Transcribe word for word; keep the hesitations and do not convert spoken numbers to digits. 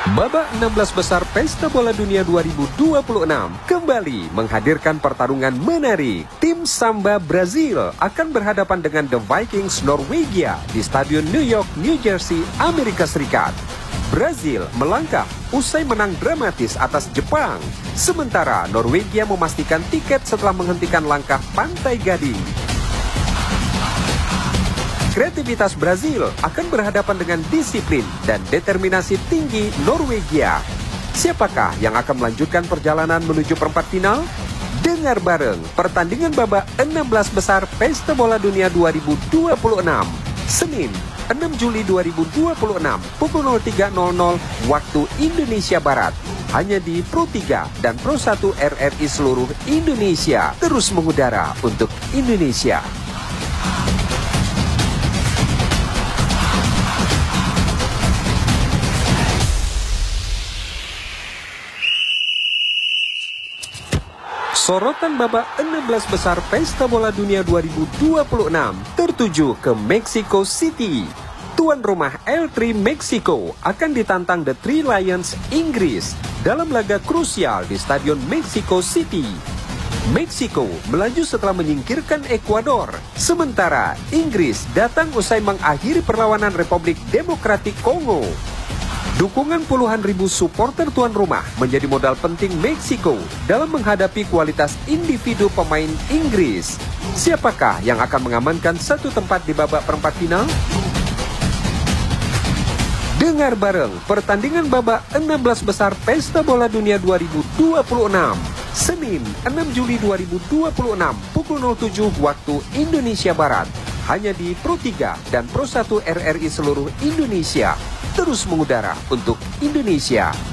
Babak enam belas besar Pesta Bola Dunia dua ribu dua puluh enam kembali menghadirkan pertarungan menarik. Tim Samba Brazil akan berhadapan dengan The Vikings Norwegia di Stadion New York, New Jersey, Amerika Serikat. Brazil melangkah usai menang dramatis atas Jepang, sementara Norwegia memastikan tiket setelah menghentikan langkah Pantai Gading. Kreativitas Brazil akan berhadapan dengan disiplin dan determinasi tinggi Norwegia. Siapakah yang akan melanjutkan perjalanan menuju perempat final? Dengar bareng pertandingan babak enam belas besar Pesta Bola Dunia dua ribu dua puluh enam, Senin enam Juli dua ribu dua puluh enam pukul nol tiga nol nol waktu Indonesia Barat. Hanya di Pro tiga dan Pro satu R R I seluruh Indonesia, terus mengudara untuk Indonesia. Sorotan babak enam belas besar Pesta Bola Dunia dua ribu dua puluh enam tertuju ke Mexico City. Tuan rumah L tiga Meksiko akan ditantang The Three Lions Inggris dalam laga krusial di Stadion Mexico City. Meksiko melaju setelah menyingkirkan Ekuador, sementara Inggris datang usai mengakhiri perlawanan Republik Demokratik Kongo. Dukungan puluhan ribu supporter tuan rumah menjadi modal penting Meksiko dalam menghadapi kualitas individu pemain Inggris. Siapakah yang akan mengamankan satu tempat di babak perempat final? Dengar bareng pertandingan babak enam belas besar Pesta Bola Dunia dua ribu dua puluh enam, Senin enam Juli dua ribu dua puluh enam pukul nol tujuh waktu Indonesia Barat. Hanya di Pro tiga dan Pro satu R R I seluruh Indonesia, terus mengudara untuk Indonesia.